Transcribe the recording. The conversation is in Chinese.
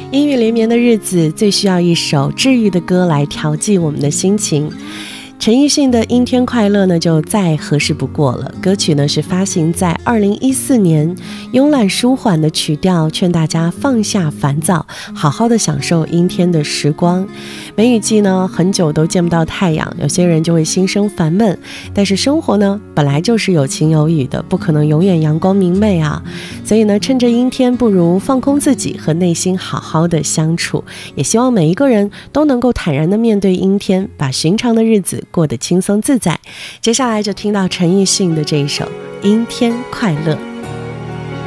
阴雨连绵的日子，最需要一首治愈的歌来调剂我们的心情。陈奕迅的《阴天快乐》呢，就再合适不过了。歌曲呢是发行在2014年，慵懒舒缓的曲调，劝大家放下烦躁，好好的享受阴天的时光。梅雨季呢，很久都见不到太阳，有些人就会心生烦闷。但是生活呢，本来就是有晴有雨的，不可能永远阳光明媚啊。所以呢，趁着阴天，不如放空自己，和内心好好的相处。也希望每一个人都能够坦然的面对阴天，把寻常的日子过得轻松自在。接下来就听到陈奕迅的这一首《阴天快乐》。